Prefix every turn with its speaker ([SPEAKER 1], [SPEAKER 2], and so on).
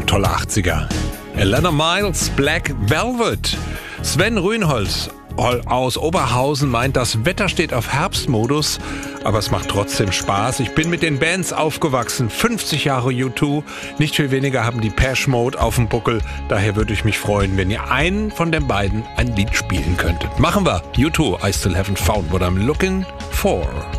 [SPEAKER 1] tolle 80er. Elena Miles, Black Velvet. Sven Rühnholz aus Oberhausen meint, das Wetter steht auf Herbstmodus, aber es macht trotzdem Spaß. Ich bin mit den Bands aufgewachsen, 50 Jahre U2, nicht viel weniger haben die Depeche Mode auf dem Buckel. Daher würde ich mich freuen, wenn ihr einen von den beiden ein Lied spielen könntet. Machen wir. U2, I still haven't found what I'm looking for.